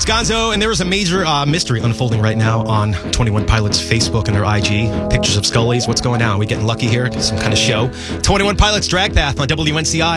It's Gonzo, and there is a major mystery unfolding right now on 21 Pilots Facebook and their IG. Pictures of Scullies. What's going on? Are we getting lucky here? Some kind of show? 21 Pilots Drag Path on WNCI.